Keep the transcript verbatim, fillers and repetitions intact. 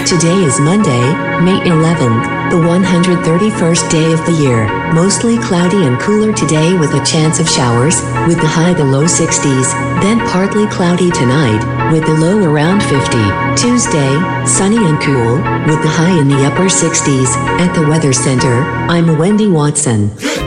Today is Monday, May eleventh, the one hundred thirty-first day of the year. Mostly cloudy and cooler today with a chance of showers, with the high the low sixties, then partly cloudy tonight, with the low around fifty. Tuesday, sunny and cool, with the high in the upper sixties. At the Weather Center, I'm Wendy Watson.